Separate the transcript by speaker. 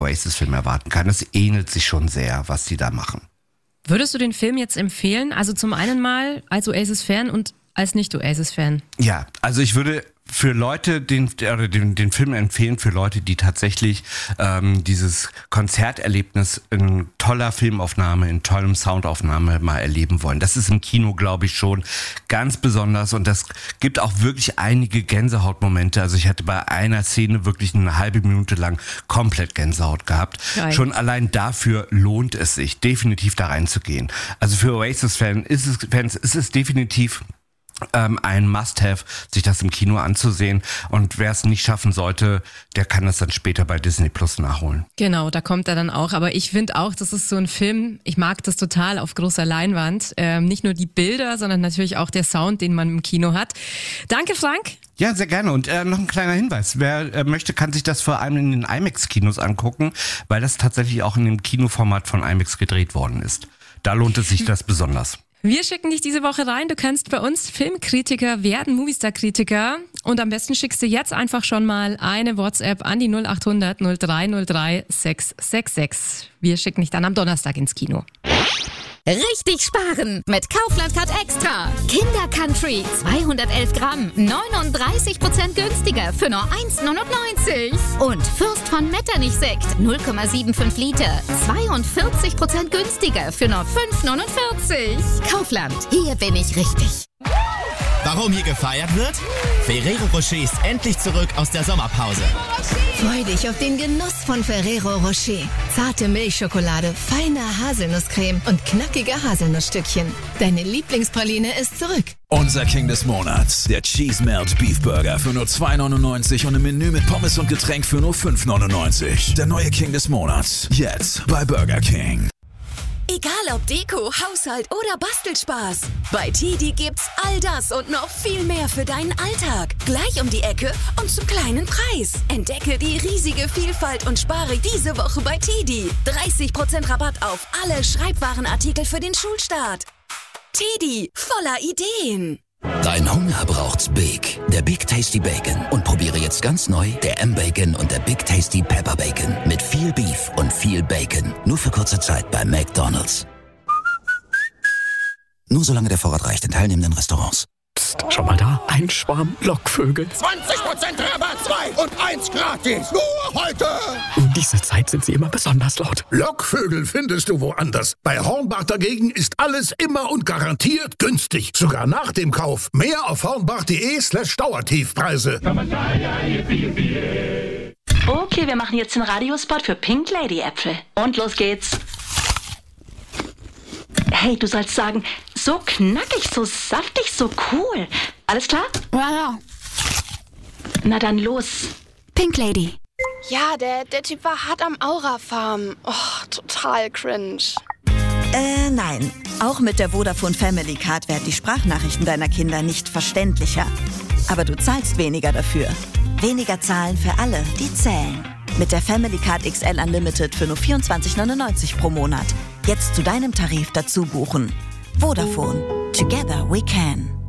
Speaker 1: Oasis-Film erwarten kann. Es ähnelt sich schon sehr, was die da machen.
Speaker 2: Würdest du den Film jetzt empfehlen? Also zum einen mal als Oasis-Fan und als Nicht-Oasis-Fan?
Speaker 1: Ja, also ich würde für Leute den Film empfehlen, für Leute, die tatsächlich dieses Konzerterlebnis in toller Filmaufnahme, in tollem Soundaufnahme mal erleben wollen. Das ist im Kino, glaube ich, schon ganz besonders und das gibt auch wirklich einige Gänsehautmomente. Also ich hatte bei einer Szene wirklich eine halbe Minute lang komplett Gänsehaut gehabt.
Speaker 2: Geil.
Speaker 1: Schon allein dafür lohnt es sich, definitiv da reinzugehen. Also für Oasis-Fans ist es definitiv ein Must-Have, sich das im Kino anzusehen. Und wer es nicht schaffen sollte, der kann das dann später bei Disney Plus nachholen.
Speaker 2: Genau, da kommt er dann auch. Aber ich finde auch, das ist so ein Film, ich mag das total auf großer Leinwand. Nicht nur die Bilder, sondern natürlich auch der Sound, den man im Kino hat. Danke, Frank.
Speaker 1: Ja, sehr gerne. Und noch ein kleiner Hinweis. Wer möchte, kann sich das vor allem in den IMAX-Kinos angucken, weil das tatsächlich auch in dem Kinoformat von IMAX gedreht worden ist. Da lohnt es sich das besonders.
Speaker 2: Wir schicken dich diese Woche rein. Du kannst bei uns Filmkritiker werden, Movistar-Kritiker. Und am besten schickst du jetzt einfach schon mal eine WhatsApp an die 0800 0303 666. Wir schicken dich dann am Donnerstag ins Kino.
Speaker 3: Richtig sparen mit Kaufland Card Extra. Kinder Country 211 Gramm, 39% günstiger für nur 1,99. Und Fürst von Metternich Sekt 0,75 Liter, 42% günstiger für nur 5,49. Kaufland, hier bin ich richtig.
Speaker 4: Warum hier gefeiert wird? Ferrero Rocher ist endlich zurück aus der Sommerpause.
Speaker 5: Freu dich auf den Genuss von Ferrero Rocher. Zarte Milchschokolade, feine Haselnusscreme und knackige Haselnussstückchen. Deine Lieblingspraline ist zurück.
Speaker 6: Unser King des Monats, der Cheese Melt Beef Burger für nur 2,99 und ein Menü mit Pommes und Getränk für nur 5,99. Der neue King des Monats, jetzt bei Burger King.
Speaker 7: Egal ob Deko, Haushalt oder Bastelspaß. Bei TiDi gibt's all das und noch viel mehr für deinen Alltag. Gleich um die Ecke und zum kleinen Preis. Entdecke die riesige Vielfalt und spare diese Woche bei TiDi. 30% Rabatt auf alle Schreibwarenartikel für den Schulstart. TiDi, voller Ideen.
Speaker 8: Dein Hunger braucht's Big, der Big Tasty Bacon. Und probiere jetzt ganz neu der M-Bacon und der Big Tasty Pepper Bacon. Mit viel Beef und viel Bacon. Nur für kurze Zeit bei McDonald's. Nur solange der Vorrat reicht in teilnehmenden Restaurants.
Speaker 9: Psst, schau mal da, ein Schwarm Lockvögel.
Speaker 10: 20% Rabatt, 2 und 1 gratis. Nur heute.
Speaker 9: Um diese Zeit sind sie immer besonders laut.
Speaker 10: Lockvögel findest du woanders. Bei Hornbach dagegen ist alles immer und garantiert günstig. Sogar nach dem Kauf. Mehr auf hornbach.de/Dauertiefpreise.
Speaker 11: Okay, wir machen jetzt den Radiospot für Pink Lady Äpfel. Und los geht's. Hey, du sollst sagen, so knackig, so saftig, so cool. Alles klar?
Speaker 12: Ja.
Speaker 11: Na dann los.
Speaker 12: Pink Lady.
Speaker 13: Ja, der Typ war hart am Aura-Farm. Oh, total cringe.
Speaker 14: Nein. Auch mit der Vodafone Family Card werden die Sprachnachrichten deiner Kinder nicht verständlicher. Aber du zahlst weniger dafür. Weniger zahlen für alle, die zählen. Mit der Family Card XL Unlimited für nur 24,99 pro Monat. Jetzt zu deinem Tarif dazu buchen. Vodafone. Together we can.